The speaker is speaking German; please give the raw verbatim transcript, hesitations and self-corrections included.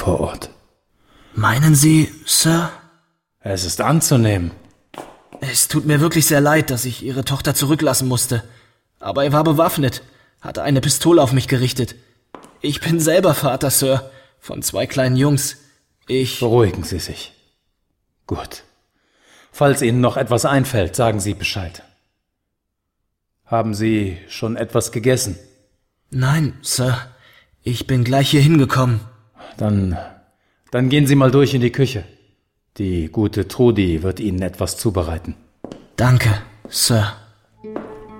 vor Ort. Meinen Sie, Sir? Es ist anzunehmen. Es tut mir wirklich sehr leid, dass ich Ihre Tochter zurücklassen musste. Aber er war bewaffnet, hatte eine Pistole auf mich gerichtet. Ich bin selber Vater, Sir, von zwei kleinen Jungs. Ich... Beruhigen Sie sich. Gut. Falls Ihnen noch etwas einfällt, sagen Sie Bescheid. Haben Sie schon etwas gegessen? Nein, Sir. Ich bin gleich hier hingekommen. Dann, dann gehen Sie mal durch in die Küche. Die gute Trudi wird Ihnen etwas zubereiten. Danke, Sir.